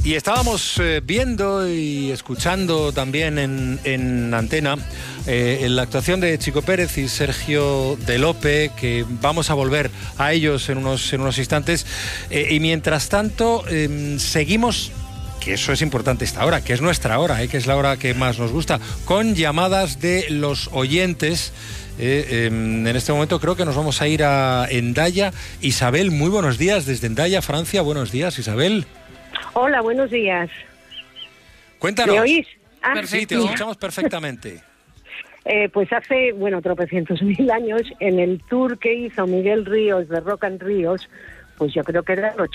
Y estábamos viendo y escuchando también en Antena la actuación de Chico Pérez y Sergio de Lope, que vamos a volver a ellos en unos instantes. Y mientras tanto, seguimos, que eso es importante esta hora, que es nuestra hora, que es la hora que más nos gusta, con llamadas de los oyentes. En este momento creo que nos vamos a ir a Hendaya. Isabel, muy buenos días desde Hendaya, Francia. Buenos días, Isabel. Hola, buenos días. Cuéntanos. ¿Me oís? Sí, te escuchamos perfectamente. Pues hace, tropecientos mil años, en el tour que hizo Miguel Ríos de Rock and Ríos, pues yo creo que era el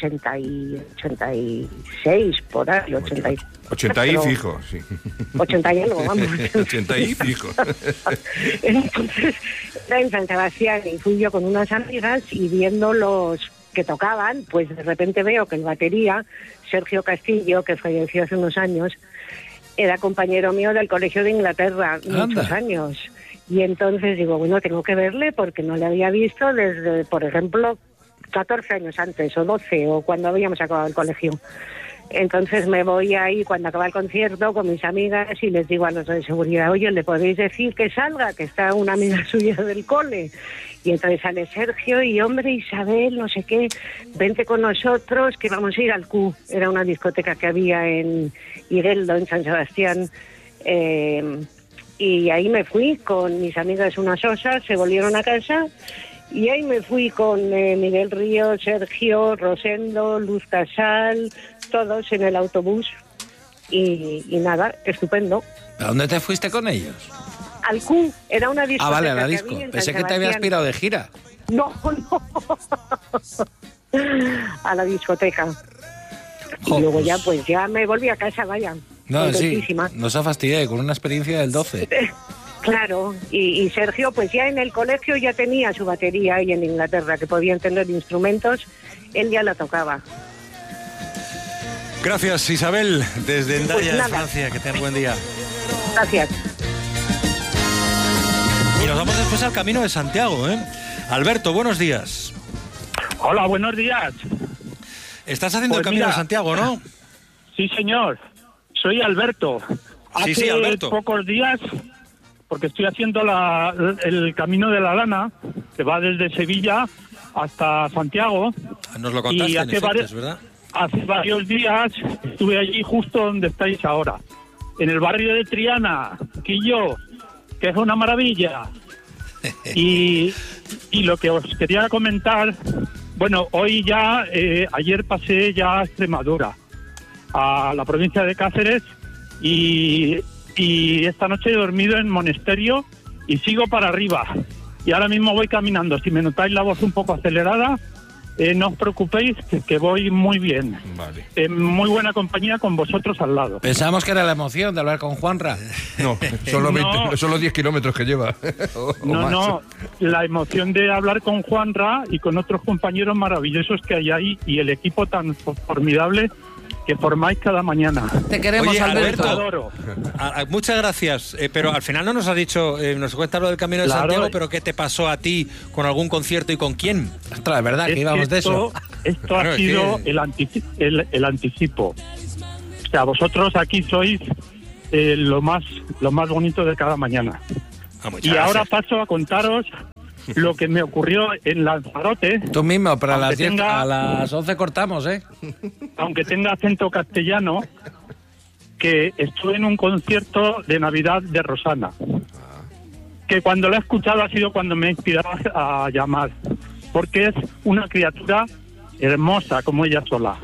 86, por ahí, 80 y fijo, sí. 80 y algo, vamos. 80 y fijo. Entonces, era en San Sebastián y fui yo con unas amigas y viendo los que tocaban, pues de repente veo que el batería, Sergio Castillo, que falleció hace unos años, era compañero mío del Colegio de Inglaterra, muchos años. Y entonces digo, bueno, tengo que verle porque no le había visto desde, por ejemplo, 14 años antes, o 12, o cuando habíamos acabado el colegio. Entonces me voy ahí cuando acaba el concierto con mis amigas y les digo a los de seguridad, oye, ¿le podéis decir que salga? Que está una amiga suya del cole. Y entonces sale Sergio y, hombre, Isabel, no sé qué, vente con nosotros que vamos a ir al Q. Era una discoteca que había en Igueldo, en San Sebastián. Y ahí me fui con mis amigas unas osas, se volvieron a casa. Y ahí me fui con Miguel Ríos, Sergio, Rosendo, Luz Casal, todos en el autobús. Y nada, estupendo. ¿A dónde te fuiste con ellos? Al Q, era una discoteca. Ah, vale, a la disco. Pensé que te habías pirado de gira. No. A la discoteca. Y luego ya, pues ya me volví a casa, vaya. No, sí, nos ha fastidiado con una experiencia del 12. Claro, y Sergio pues ya en el colegio ya tenía su batería ahí en Inglaterra, que podía entender instrumentos, él ya la tocaba. Gracias, Isabel, desde Hendaya, pues Francia, que tengas buen día. Gracias. Y nos vamos después al Camino de Santiago, ¿eh? Alberto, buenos días. Hola, buenos días. Estás haciendo el Camino de Santiago, ¿no? Sí, señor. Soy Alberto. Sí, Alberto. Pocos días, porque estoy haciendo el Camino de la Lana, que va desde Sevilla hasta Santiago. Nos lo contaste, y en efecto, es verdad. Hace varios días estuve allí justo donde estáis ahora, en el barrio de Triana, Quillo, que es una maravilla. Y lo que os quería comentar, bueno, hoy ya, ayer pasé ya a Extremadura, a la provincia de Cáceres, y esta noche he dormido en Monesterio y sigo para arriba. Y ahora mismo voy caminando. Si me notáis la voz un poco acelerada, no os preocupéis, que voy muy bien. Vale. Muy buena compañía con vosotros al lado. Pensamos que era la emoción de hablar con Juanra. No, solo 10 kilómetros que lleva. No, la emoción de hablar con Juanra y con otros compañeros maravillosos que hay ahí y el equipo tan formidable que formáis cada mañana. Te queremos, Oye, Alberto. Adoro. Muchas gracias, pero al final no nos has dicho, nos cuentas lo del Camino de Santiago, pero ¿qué te pasó a ti con algún concierto y con quién? Ostras, es verdad que íbamos de eso. Esto Claro, ha sido que... el anticipo. O sea, vosotros aquí sois lo más bonito de cada mañana. Y ahora paso a contaros lo que me ocurrió en Lanzarote. Tú mismo, pero a las 11 cortamos, ¿eh? Aunque tenga acento castellano, que estuve en un concierto de Navidad de Rosana, que cuando la he escuchado ha sido cuando me he inspirado a llamar, porque es una criatura hermosa como ella sola.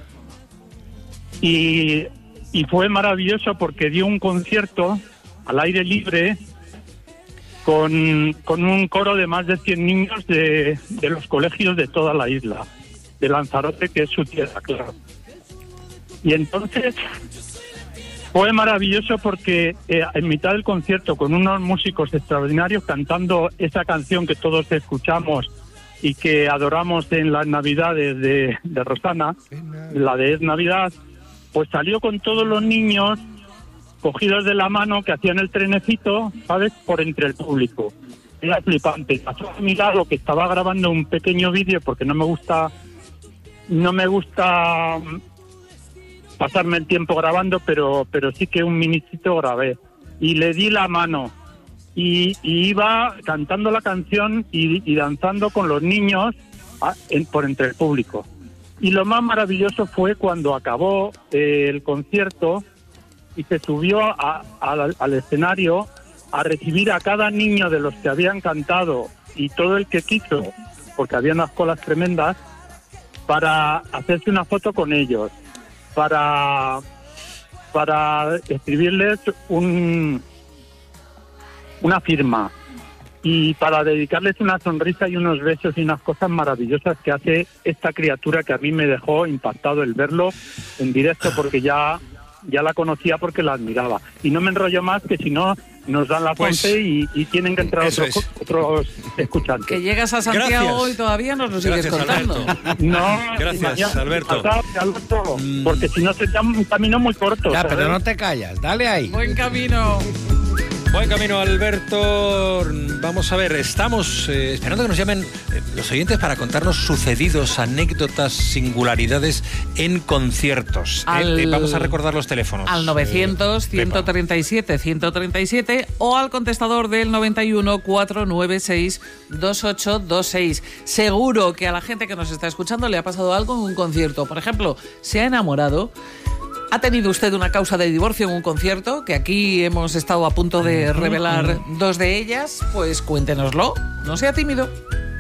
Y fue maravilloso porque dio un concierto al aire libre con un coro de más de 100 niños de los colegios de toda la isla, de Lanzarote, que es su tierra, claro. Y entonces fue maravilloso porque en mitad del concierto, con unos músicos extraordinarios cantando esa canción que todos escuchamos y que adoramos en las Navidades de Rosana, la de Es Navidad, pues salió con todos los niños cogidos de la mano que hacían el trenecito, ¿sabes?, por entre el público. Era flipante. Pasó a mi lado que estaba grabando un pequeño vídeo porque no me gusta pasarme el tiempo grabando, pero sí que un minutito grabé. Y le di la mano y iba cantando la canción y danzando con los niños por entre el público. Y lo más maravilloso fue cuando acabó el concierto y se subió al escenario a recibir a cada niño de los que habían cantado y todo el que quiso, porque había unas colas tremendas, para hacerse una foto con ellos, para escribirles una firma y para dedicarles una sonrisa y unos besos y unas cosas maravillosas que hace esta criatura que a mí me dejó impactado el verlo en directo, porque ya la conocía porque la admiraba. Y no me enrollo más, que si no nos dan las 11 y tienen que entrar otros escuchantes. Que llegas a Santiago y todavía nos lo sigues contando. No, gracias, Alberto. Porque si no sería un camino muy corto. Ya, ¿sabes? pero no te callas, dale ahí. Buen camino. Buen camino, Alberto. Vamos a ver, estamos esperando que nos llamen los oyentes para contarnos sucedidos, anécdotas, singularidades en conciertos. Vamos a recordar los teléfonos. Al 900-137-137 o al contestador del 91-496-2826. Seguro que a la gente que nos está escuchando le ha pasado algo en un concierto. Por ejemplo, se ha enamorado. ¿Ha tenido usted una causa de divorcio en un concierto? Que aquí hemos estado a punto de revelar dos de ellas. Pues cuéntenoslo, no sea tímido.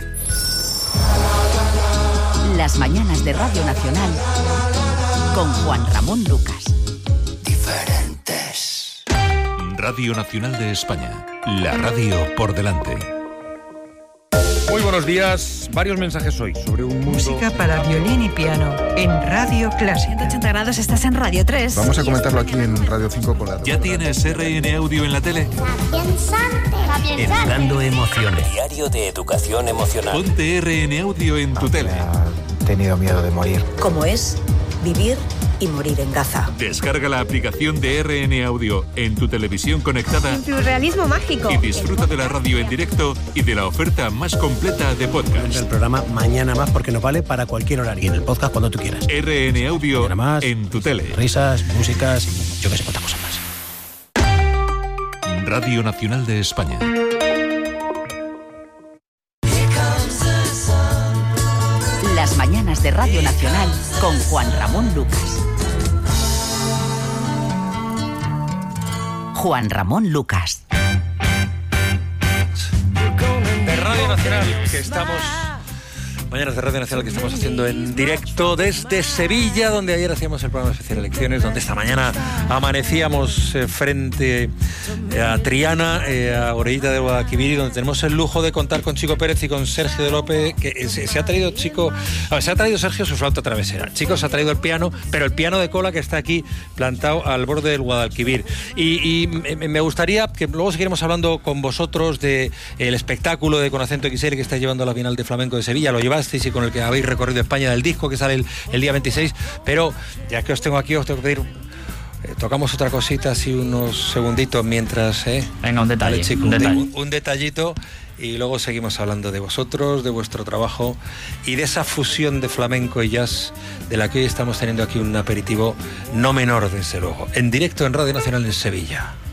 Las mañanas de Radio Nacional con Juan Ramón Lucas. Diferentes. Radio Nacional de España. La radio por delante. Muy buenos días. Varios mensajes hoy sobre un mundo... Música para violín y piano en Radio Clásica. 180 grados, estás en Radio 3. Vamos a comentarlo aquí en Radio 5 con la... ¿Ya tienes RN Audio en la tele? Educando emociones. Diario de educación emocional. Ponte RN Audio en tu tele. He tenido miedo de morir. ¿Cómo es vivir y morir en Gaza? Descarga la aplicación de RN Audio en tu televisión conectada. Surrealismo mágico. Y disfruta de la radio en directo y de la oferta más completa de podcast. El programa Mañana Más, porque nos vale para cualquier horario. Y en el podcast cuando tú quieras. RN Audio más, en tu tele. Risas, músicas y yo que sé cuántas cosas más. Radio Nacional de España. Las mañanas de Radio Nacional con Juan Ramón Lucas. Juan Ramón Lucas. De Radio Nacional, que estamos... Mañanas de Radio Nacional que estamos haciendo en directo desde Sevilla, donde ayer hacíamos el programa especial Elecciones, donde esta mañana amanecíamos frente a Triana, a orillita de Guadalquivir, donde tenemos el lujo de contar con Chico Pérez y con Sergio de López, que se ha traído Sergio su flauta travesera. Chico se ha traído el piano, pero el piano de cola que está aquí plantado al borde del Guadalquivir. Y me gustaría que luego seguiremos hablando con vosotros del espectáculo de Con Acento XL que está llevando a la Bienal de Flamenco de Sevilla. Lo llevasteis y con el que habéis recorrido España, del disco que sale el día 26, pero ya que os tengo aquí, os tengo que pedir, tocamos otra cosita, así unos segunditos mientras... Venga, un detalle. Vale, chico, un detallito y luego seguimos hablando de vosotros, de vuestro trabajo y de esa fusión de flamenco y jazz de la que hoy estamos teniendo aquí un aperitivo no menor, desde luego, en directo en Radio Nacional en Sevilla.